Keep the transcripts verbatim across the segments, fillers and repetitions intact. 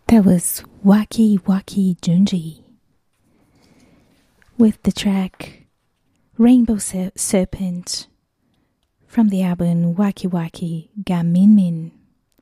That was Waki Waki Junji with the track Rainbow Ser- Serpent from the album Waki Waki Ga Min Min.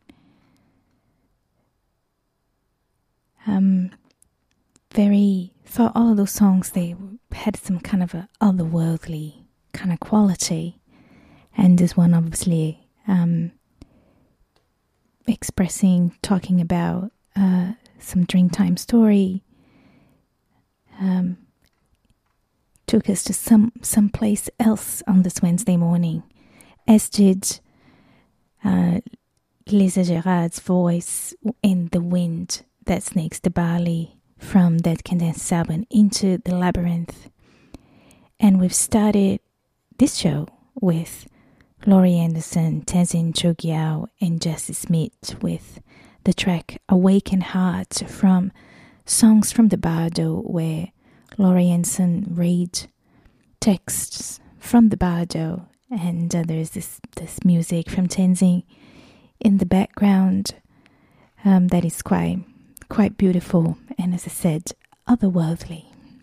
Um, very, thought all of those songs, they had some kind of a otherworldly kind of quality, and this one obviously um, expressing, talking about Uh, some Dreamtime story, um, took us to some someplace else on this Wednesday morning, as did uh, Lisa Gerard's voice in The Wind That Snakes the Barley from Dead Can Dance album Into the Labyrinth. And we've started this show with Laurie Anderson, Tenzin Chogyao, and Jesse Smith with the track Awaken Heart from Songs from the Bardo, where Laurie Anderson read texts from the Bardo, and uh, there's this, this music from Tenzin in the background um, that is quite quite beautiful, and as I said, otherworldly.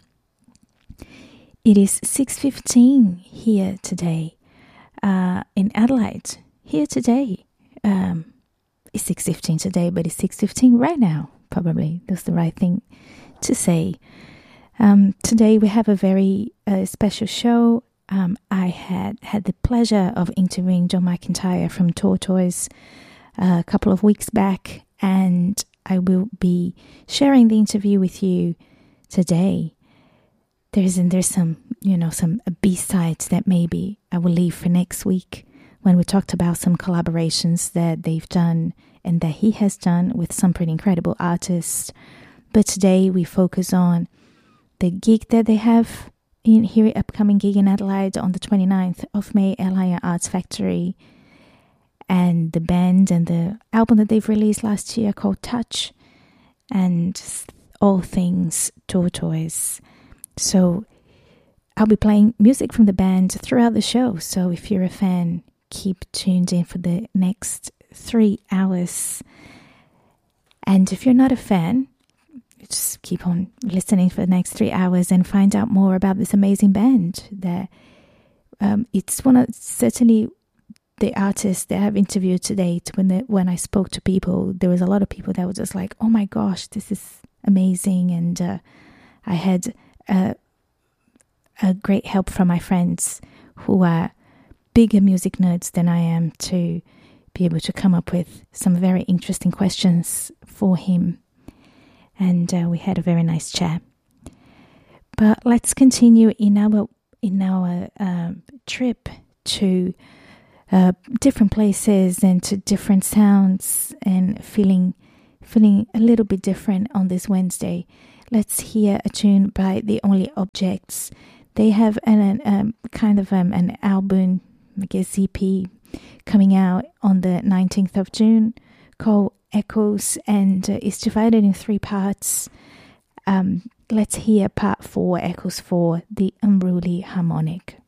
It is six fifteen here today uh, in Adelaide. Here today. Um, It's six fifteen today, but it's six fifteen right now. Probably that's the right thing to say. Um, today we have a very uh, special show. Um, I had had the pleasure of interviewing John McIntyre from Tortoise uh, a couple of weeks back, and I will be sharing the interview with you today. There's and there's some you know some B-sides that maybe I will leave for next week, when we talked about some collaborations that they've done and that he has done with some pretty incredible artists. But today we focus on the gig that they have in here, upcoming gig in Adelaide on the twenty-ninth of May, Lion Arts Factory, and the band and the album that they've released last year called Touch, and all things Tortoise. So I'll be playing music from the band throughout the show. So if you're a fan, keep tuned in for the next three hours. And if you're not a fan, just keep on listening for the next three hours and find out more about this amazing band. That um, it's one of certainly the artists that I've interviewed to date. When the, when I spoke to people, there was a lot of people that were just like, "Oh my gosh, this is amazing!" And uh, I had uh, a great help from my friends who are bigger music nerds than I am to be able to come up with some very interesting questions for him. And uh, we had a very nice chat. But let's continue in our in our uh, trip to uh, different places and to different sounds, and feeling feeling a little bit different on this Wednesday. Let's hear a tune by The Only Objects. They have an, an um, kind of um, an album, I guess E P, coming out on the nineteenth of June called Echoes, and uh, it's divided in three parts. Um, let's hear part four, Echoes four, The Unruly Harmonic.